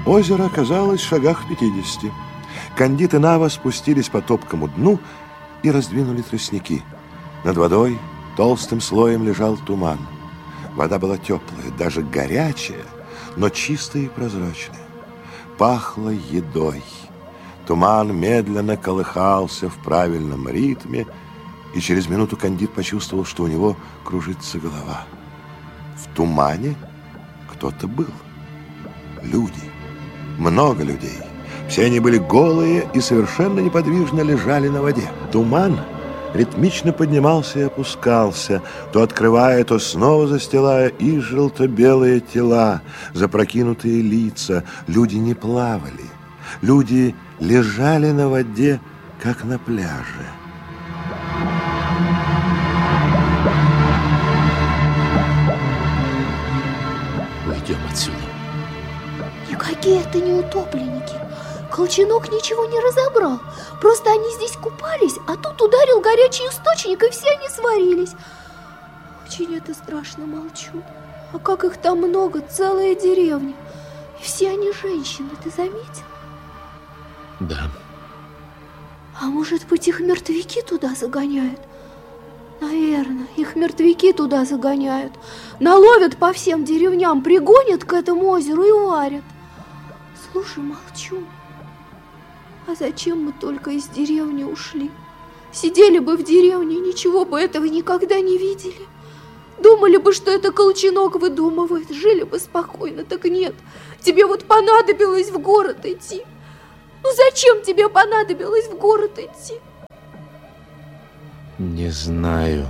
Озеро оказалось в шагах 50. Кандид и Нава спустились по топкому дну и раздвинули тростники. Над водой толстым слоем лежал туман. Вода была теплая, даже горячая, но чистая и прозрачная. Пахло едой. Туман медленно колыхался в правильном ритме, и через минуту Кандид почувствовал, что у него кружится голова. В тумане кто-то был. Люди. Много людей. Все они были голые и совершенно неподвижно лежали на воде. Туман ритмично поднимался и опускался, то открывая, то снова застилая и желто-белые тела, запрокинутые лица. Люди не плавали. Люди лежали на воде, как на пляже. Уйдем отсюда. Никакие это не утопленники. Колченок ничего не разобрал. Просто они здесь купались, а тут ударил горячий источник, и все они сварились. Очень это страшно, молчу. А как их там много, целая деревня. И все они женщины, ты заметил? Да. А может быть, их мертвяки туда загоняют? Наверное, их мертвяки туда загоняют. Наловят по всем деревням, пригонят к этому озеру и варят. Слушай, молчу. А зачем мы только из деревни ушли? Сидели бы в деревне, ничего бы этого никогда не видели. Думали бы, что это Колченок выдумывает, жили бы спокойно. Так нет, тебе вот понадобилось в город идти. Ну зачем тебе понадобилось в город идти? Не знаю.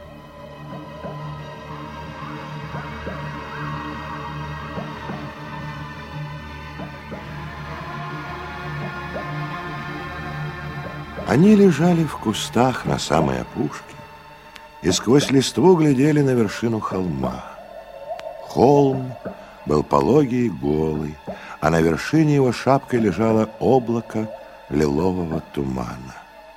Они лежали в кустах на самой опушке и сквозь листву глядели на вершину холма. Холм был пологий и голый, а на вершине его шапкой лежало облако лилового тумана.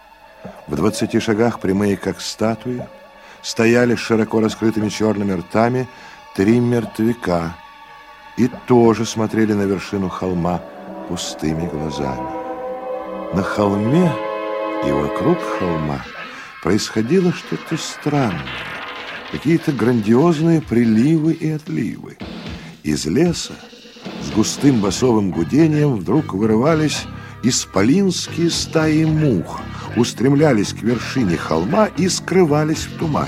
В 20 шагах, прямые как статуи, стояли с широко раскрытыми черными ртами 3 мертвяка и тоже смотрели на вершину холма пустыми глазами. На холме и вокруг холма происходило что-то странное, какие-то грандиозные приливы и отливы. Из леса с густым басовым гудением вдруг вырывались исполинские стаи мух, устремлялись к вершине холма и скрывались в тумане.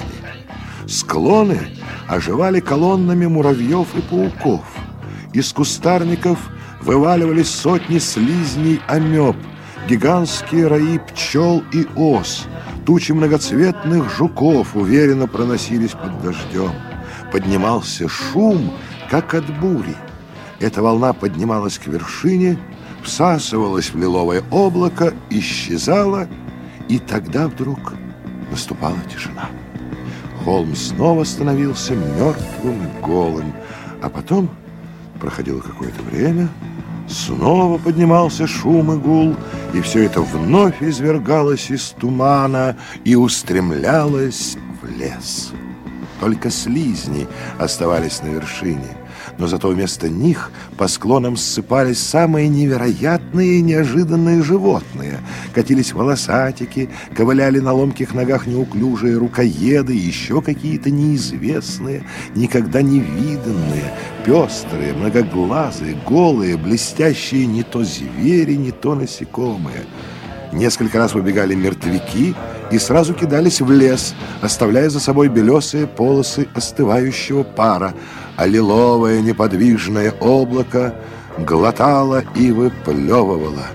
Склоны оживали колоннами муравьев и пауков. Из кустарников вываливались сотни слизней амеб, гигантские раи пчел и ос. Тучи многоцветных жуков уверенно проносились под дождем. Поднимался шум, как от бури. Эта волна поднималась к вершине, всасывалась в лиловое облако, исчезала, и тогда вдруг наступала тишина. Холм снова становился мертвым и голым, а потом проходило какое-то время, снова поднимался шум и гул, и все это вновь извергалось из тумана и устремлялось в лес. Только слизни оставались на вершине, но зато вместо них по склонам ссыпались самые невероятные и неожиданные животные. Катились волосатики, ковыляли на ломких ногах неуклюжие рукоеды и еще какие-то неизвестные, никогда не виданные, пестрые, многоглазые, голые, блестящие не то звери, не то насекомые. Несколько раз выбегали мертвяки и сразу кидались в лес, оставляя за собой белесые полосы остывающего пара, а лиловое неподвижное облако глотало и выплевывало,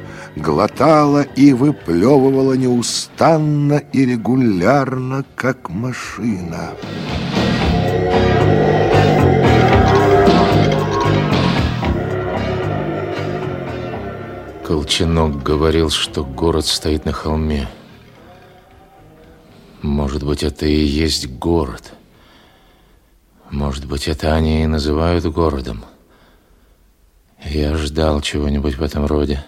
неустанно и регулярно, как машина. Колченок говорил, что город стоит на холме. Может быть, это и есть город. Может быть, это они и называют городом. Я ждал чего-нибудь в этом роде.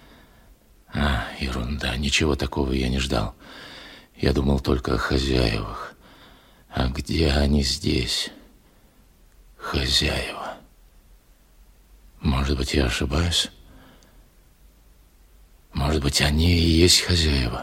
Ерунда, ничего такого я не ждал. Я думал только о хозяевах. А где они здесь, хозяева? Может Может быть, я ошибаюсь? Может быть, они и есть хозяева?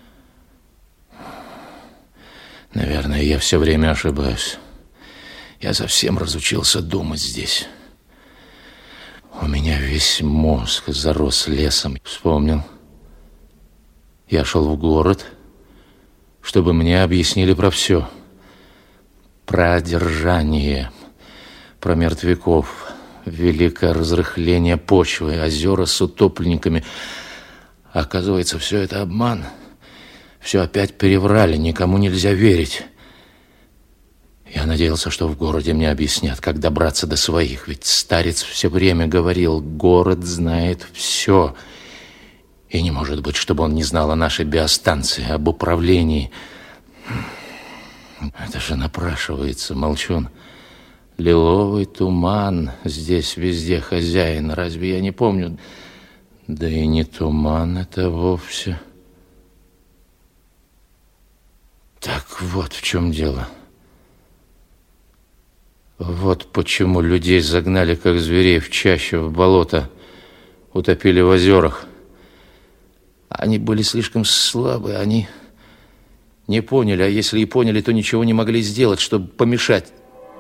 Наверное, я все время ошибаюсь. Я совсем разучился думать здесь. У меня весь мозг зарос лесом. Вспомнил. Я шел в город, чтобы мне объяснили про все. Про одержание, про мертвяков, великое разрыхление почвы, озера с утопленниками. Оказывается, все это обман. Все опять переврали, никому нельзя верить. Я надеялся, что в городе мне объяснят, как добраться до своих. Ведь старец все время говорил, город знает все. И не может быть, чтобы он не знал о нашей биостанции, об управлении. Это же напрашивается, молчун. Лиловый туман, здесь везде хозяин. Разве я не помню? Да и не туман это вовсе. Так вот в чем дело. Вот почему людей загнали, как зверей, в чащу, в болото, утопили в озерах. Они были слишком слабы, они не поняли, а если и поняли, то ничего не могли сделать, чтобы помешать.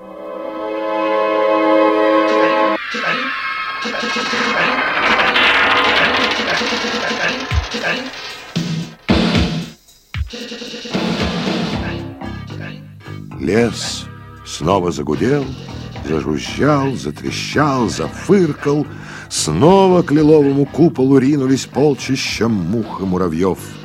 Лес снова загудел, зажужжал, затрещал, зафыркал. Снова к лиловому куполу ринулись полчища мух и муравьев.